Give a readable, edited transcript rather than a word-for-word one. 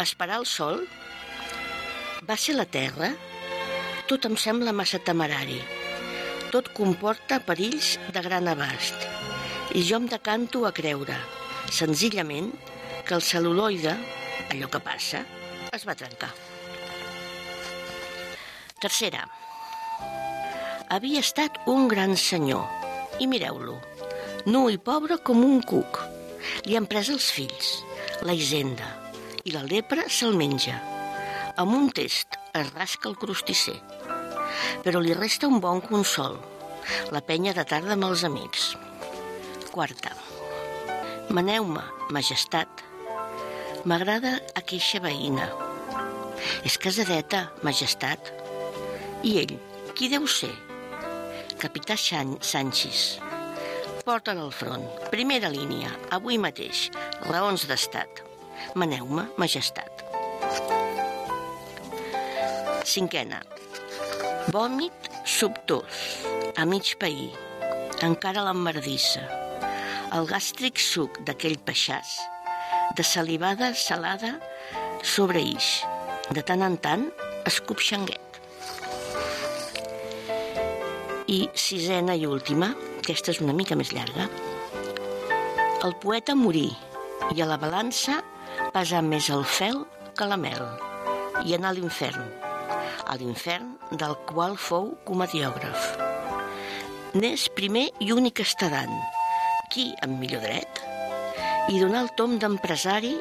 Esperar el sol? Va ser la terra? Tot em sembla massa temerari. Tot comporta perills de gran abast. I jo em decanto a creure, senzillament, que el cel·luloide, allò que passa, es va trencar. Tercera. Havia estat un gran senyor, i mireu-lo, nu i pobre com un cuc. Li han pres els fills, la hisenda, i la lepra se'l menja. Amb un test es rasca el crostisser, però li resta un bon consol, la penya de tarda amb els amics. Quarta. Maneu-me, majestat. M'agrada aqueixa veïna. És casadeta, majestat. I ell, qui deu ser? Capità Sanchis. Porta'l al front. Primera línia, avui mateix. Raons d'estat. Maneu-me, majestat. Cinquena. Vòmit sobtós, a mig pair. Encara l'emmerdissa. El gàstric suc d'aquell peixàs, de salivada salada sobre ix. De tant en tant, escup xanguet. I sisena i última, aquesta és una mica més llarga. El poeta morí i a la balança pesà més el fel que la mel i anar a l'infern del qual fou comediògraf. N'és primer i únic estadant, qui amb millor dret, i donar el tom d'empresari